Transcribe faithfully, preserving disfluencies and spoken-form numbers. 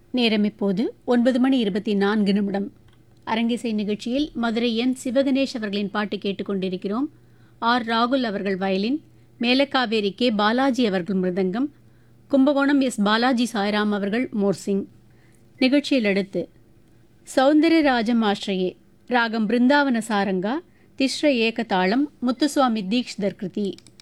நேரம் இப்போது ஒன்பது மணி இருபத்தி நான்கு நிமிடம். அரங்கிசை நிகழ்ச்சியில் மதுரை என் சிவகணேஷ் அவர்களின் பாட்டு கேட்டுக்கொண்டிருக்கிறோம். ஆர் ராகுல் அவர்கள் வயலின், மேலக்காவேரி கே பாலாஜி அவர்கள் மிருதங்கம், கும்பகோணம் எஸ் பாலாஜி சாய்ராம் அவர்கள் மோர்சிங். நிகழ்ச்சியில் அடுத்து சௌந்தரராஜம் ஆශ්‍රயே ராகம் பிருந்தாவன சாரங்கா, திஸ்ர ஏக தாளம், முத்துசுவாமி தீக்ஷிதர் கிருதி.